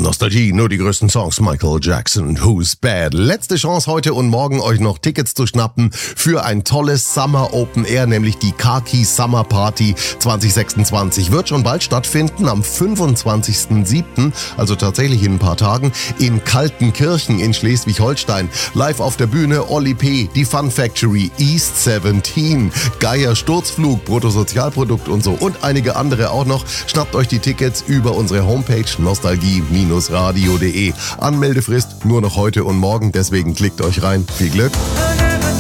Nostalgie, nur die größten Songs, Michael Jackson, Who's Bad. Letzte Chance heute und morgen euch noch Tickets zu schnappen für ein tolles Summer Open Air, nämlich die Kaki Summer Party 2026. Wird schon bald stattfinden, am 25.07., also tatsächlich in ein paar Tagen, in Kaltenkirchen in Schleswig-Holstein. Live auf der Bühne Olli P., die Fun Factory, East 17, Geier Sturzflug, Bruttosozialprodukt und so und einige andere auch noch. Schnappt euch die Tickets über unsere Homepage nostalgie-radio.de. Anmeldefrist nur noch heute und morgen, deswegen klickt euch rein. Viel Glück!